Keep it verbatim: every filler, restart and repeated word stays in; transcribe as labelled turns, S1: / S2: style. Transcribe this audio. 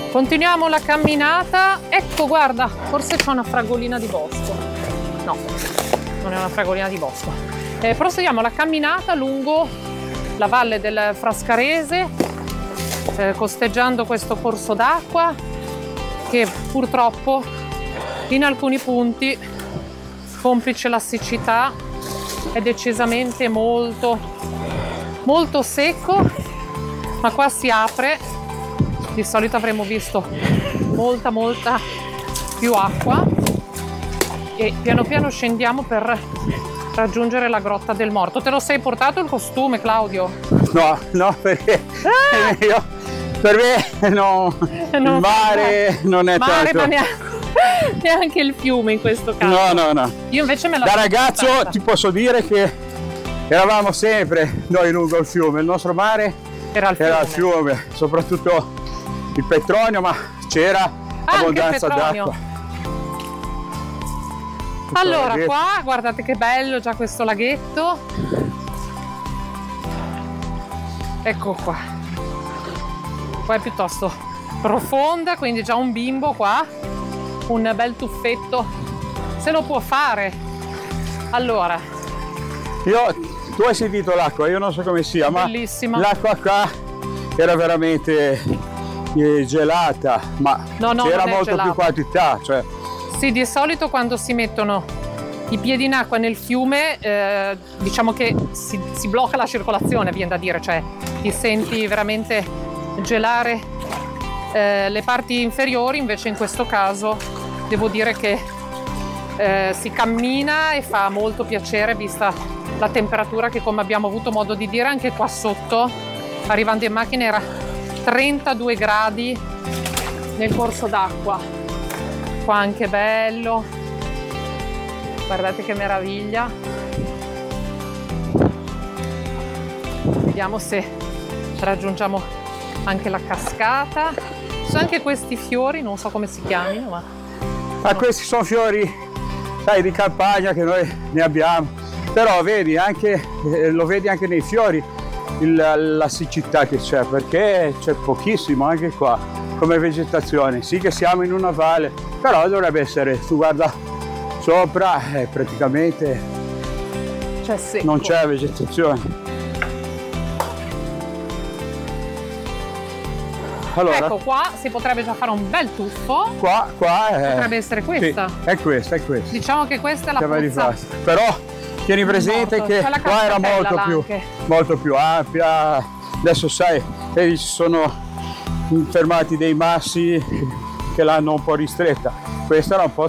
S1: Continuiamo la camminata. Ecco, guarda, forse c'è una fragolina di bosco. No, non è una fragolina di bosco. Eh, proseguiamo la camminata lungo la valle del Frascarese, eh, costeggiando questo corso d'acqua che purtroppo in alcuni punti, complice la siccità, è decisamente molto, molto secco, ma qua si apre. Di solito avremmo visto molta molta più acqua e piano piano scendiamo per raggiungere la Grotta del Morto. Te lo sei portato il costume, Claudio?
S2: No, no, perché ah! io, per me no, non il mare non è
S1: mare,
S2: tanto.
S1: Ma neanche, neanche il fiume in questo caso.
S2: No, no, no.
S1: Io invece me la
S2: Da ragazzo portata. Ti posso dire che eravamo sempre noi lungo il fiume, il nostro mare
S1: era il fiume,
S2: era il fiume soprattutto il Petronio, ma c'era
S1: anche
S2: abbondanza d'acqua.
S1: Allora, qua guardate che bello già questo laghetto. Ecco qua. Qua è piuttosto profonda, quindi già un bimbo qua, un bel tuffetto se lo può fare. Allora,
S2: io tu hai sentito l'acqua, io non so come sia,
S1: bellissima.
S2: Ma l'acqua qua era veramente gelata, ma
S1: no, no,
S2: c'era molto
S1: gelata.
S2: Più quantità, cioè.
S1: Sì, di solito quando si mettono i piedi in acqua nel fiume, eh, diciamo che si, si blocca la circolazione, viene da dire, cioè ti senti veramente gelare eh, le parti inferiori. Invece in questo caso devo dire che eh, si cammina e fa molto piacere, vista la temperatura che, come abbiamo avuto modo di dire, anche qua sotto, arrivando in macchina, era trentadue gradi nel corso d'acqua. Qua anche bello, guardate che meraviglia. Vediamo se raggiungiamo anche la cascata. Ci sono anche questi fiori, non so come si chiamino, ma
S2: ah, questi sono fiori, sai, di campagna che noi ne abbiamo, però vedi anche, eh, lo vedi anche nei fiori il, la siccità che c'è, perché c'è pochissimo anche qua come vegetazione. Sì che siamo in una valle, però dovrebbe essere, tu guarda sopra, eh, praticamente
S1: c'è secco.
S2: Non c'è vegetazione. Allora,
S1: ecco, qua si potrebbe già fare un bel tuffo.
S2: Qua, qua è...
S1: potrebbe essere questa.
S2: Sì, è questa, è questa.
S1: Diciamo che questa è la pozza.
S2: Però tieni presente
S1: morto.
S2: Che qua era molto più, molto più ampia. Adesso sai, vedi, ci sono fermati dei massi che l'hanno un po' ristretta. Questa era un po'